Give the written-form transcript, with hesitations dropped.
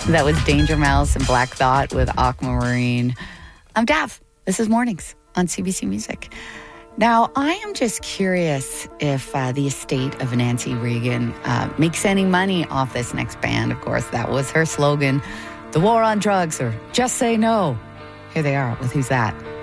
That was Danger Mouse and Black Thought with Aquamarine. I'm Dav. This is Mornings on CBC Music. Now, I am just curious if the estate of Nancy Reagan makes any money off this next band. Of course, that was her slogan, the war on drugs, or just say no. Here they are with Who's That?